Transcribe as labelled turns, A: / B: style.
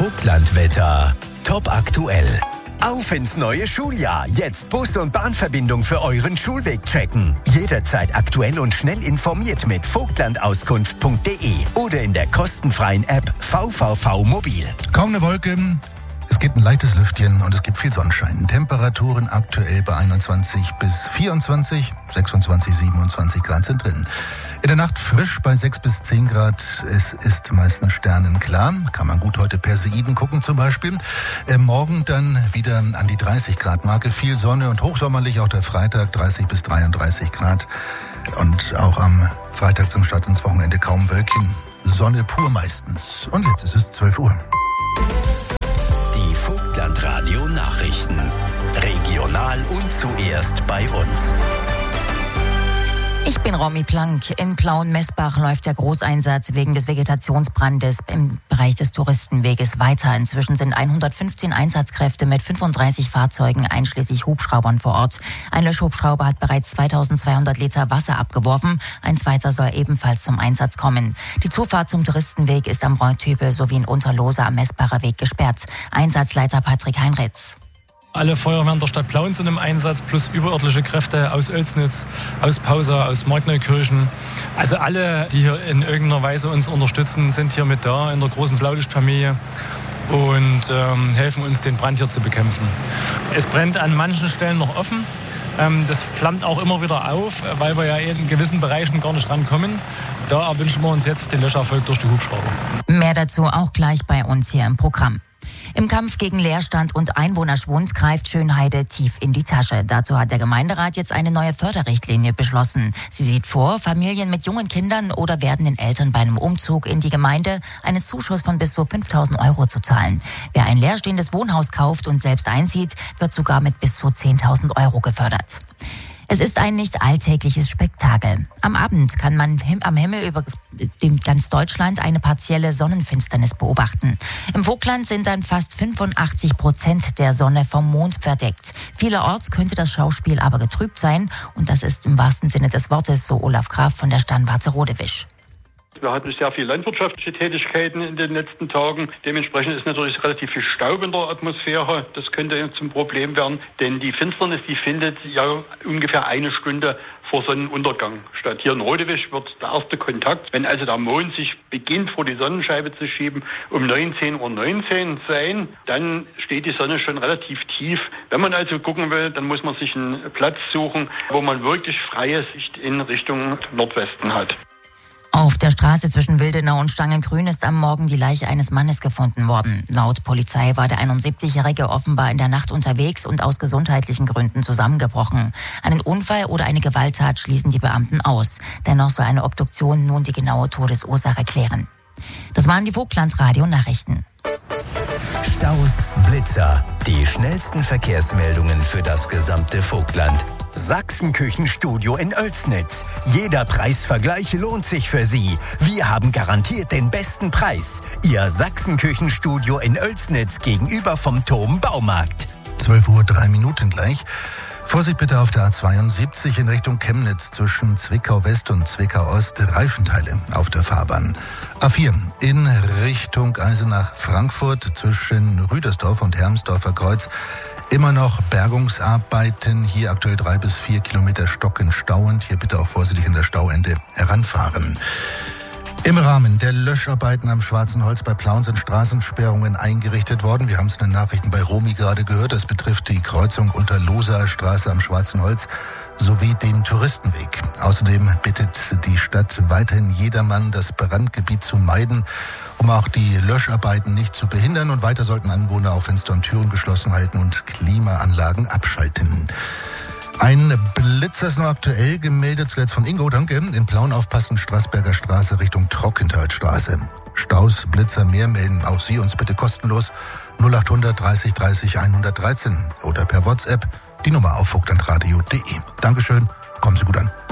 A: Vogtlandwetter. Top aktuell. Auf ins neue Schuljahr. Jetzt Bus- und Bahnverbindung für euren Schulweg checken. Jederzeit aktuell und schnell informiert mit vogtlandauskunft.de oder in der kostenfreien App VVV Mobil.
B: Kaum eine Wolke. Es gibt ein leichtes Lüftchen und es gibt viel Sonnenschein. Temperaturen aktuell bei 21 bis 24, 26, 27 Grad sind drin. In der Nacht frisch bei 6 bis 10 Grad. Es ist meistens sternenklar. Kann man gut heute Perseiden gucken zum Beispiel. Morgen dann wieder an die 30 Grad Marke. Viel Sonne und hochsommerlich auch der Freitag 30 bis 33 Grad. Und auch am Freitag zum Start ins Wochenende kaum Wölkchen. Sonne pur meistens. Und jetzt ist es 12 Uhr.
A: Die Vogtlandradio Nachrichten. Regional und zuerst bei uns.
C: Ich bin Romy Plank. In Plauen-Messbach läuft der Großeinsatz wegen des Vegetationsbrandes im Bereich des Touristenweges weiter. Inzwischen sind 115 Einsatzkräfte mit 35 Fahrzeugen einschließlich Hubschraubern vor Ort. Ein Löschhubschrauber hat bereits 2200 Liter Wasser abgeworfen. Ein zweiter soll ebenfalls zum Einsatz kommen. Die Zufahrt zum Touristenweg ist am Reutübel sowie in Unterlose am Messbacher Weg gesperrt. Einsatzleiter Patrick Heinritz.
D: Alle Feuerwehren der Stadt Plauen sind im Einsatz, plus überörtliche Kräfte aus Oelsnitz, aus Pausa, aus Markneukirchen. Also alle, die hier in irgendeiner Weise uns unterstützen, sind hier mit da in der großen Blaulichtfamilie und helfen uns, den Brand hier zu bekämpfen. Es brennt an manchen Stellen noch offen. Das flammt auch immer wieder auf, weil wir ja in gewissen Bereichen gar nicht rankommen. Da erwünschen wir uns jetzt den Löscherfolg durch die Hubschrauber.
C: Mehr dazu auch gleich bei uns hier im Programm. Im Kampf gegen Leerstand und Einwohnerschwund greift Schönheide tief in die Tasche. Dazu hat der Gemeinderat jetzt eine neue Förderrichtlinie beschlossen. Sie sieht vor, Familien mit jungen Kindern oder werdenden Eltern bei einem Umzug in die Gemeinde einen Zuschuss von bis zu 5.000 € zu zahlen. Wer ein leerstehendes Wohnhaus kauft und selbst einzieht, wird sogar mit bis zu 10.000 € gefördert. Es ist ein nicht alltägliches Spektakel. Am Abend kann man am Himmel über ganz Deutschland eine partielle Sonnenfinsternis beobachten. Im Vogtland sind dann fast 85% der Sonne vom Mond verdeckt. Vielerorts könnte das Schauspiel aber getrübt sein. Und das ist im wahrsten Sinne des Wortes, so Olaf Graf von der Sternwarte Rodewisch.
E: Wir hatten sehr viele landwirtschaftliche Tätigkeiten in den letzten Tagen. Dementsprechend ist natürlich relativ viel Staub in der Atmosphäre. Das könnte zum Problem werden, denn die Finsternis, die findet ja ungefähr eine Stunde vor Sonnenuntergang statt. Hier in Rodewisch wird der erste Kontakt, wenn also der Mond sich beginnt vor die Sonnenscheibe zu schieben, um 19:19 Uhr sein, dann steht die Sonne schon relativ tief. Wenn man also gucken will, dann muss man sich einen Platz suchen, wo man wirklich freie Sicht in Richtung Nordwesten hat.
C: Auf der Straße zwischen Wildenau und Stangengrün ist am Morgen die Leiche eines Mannes gefunden worden. Laut Polizei war der 71-Jährige offenbar in der Nacht unterwegs und aus gesundheitlichen Gründen zusammengebrochen. Einen Unfall oder eine Gewalttat schließen die Beamten aus. Dennoch soll eine Obduktion nun die genaue Todesursache klären. Das waren die Vogtlandradio-Nachrichten.
A: Staus, Blitzer, die schnellsten Verkehrsmeldungen für das gesamte Vogtland. Sachsenküchenstudio in Oelsnitz. Jeder Preisvergleich lohnt sich für Sie. Wir haben garantiert den besten Preis. Ihr Sachsenküchenstudio in Oelsnitz gegenüber vom Thom Baumarkt.
B: 12:03 Uhr gleich. Vorsicht bitte auf der A72 in Richtung Chemnitz zwischen Zwickau West und Zwickau Ost. Reifenteile auf der Fahrbahn. A4 in Richtung Eisenach-Frankfurt zwischen Rüdersdorf und Hermsdorfer Kreuz. Immer noch Bergungsarbeiten, hier aktuell 3 bis 4 Kilometer stockenstauend. Hier bitte auch vorsichtig an der Stauende heranfahren. Im Rahmen der Löscharbeiten am Schwarzen Holz bei Plauen sind Straßensperrungen eingerichtet worden. Wir haben es in den Nachrichten bei Romy gerade gehört. Das betrifft die Kreuzung Unterloser Straße am Schwarzen Holz sowie den Touristenweg. Außerdem bittet die Stadt weiterhin jedermann, das Brandgebiet zu meiden, um auch die Löscharbeiten nicht zu behindern. Und weiter sollten Anwohner auch Fenster und Türen geschlossen halten und Klimaanlagen abschalten. Ein Blitzer ist noch aktuell gemeldet, zuletzt von Ingo, danke. In Plauen aufpassen, Straßberger Straße Richtung Trockenthalstraße. Staus, Blitzer, mehr melden auch Sie uns bitte kostenlos 0800 30 30 113 oder per WhatsApp die Nummer auf vogtlandradio.de. Dankeschön, kommen Sie gut an.